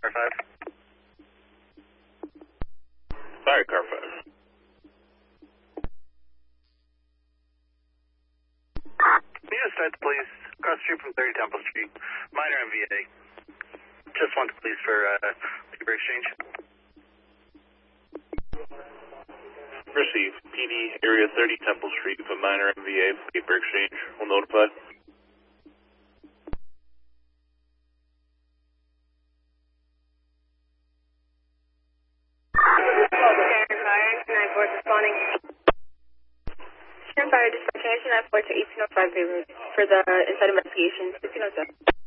Car 5. Fire Car 5. News Feds Police, across the street from 30 Temple Street. Minor MVA. Just want the police for paper exchange. Receive. PD, area 30 Temple Street, for minor MVA, paper exchange. Will notify. Responding. Fire dispatch, 904 to 1805 for the inside investigation, 1607.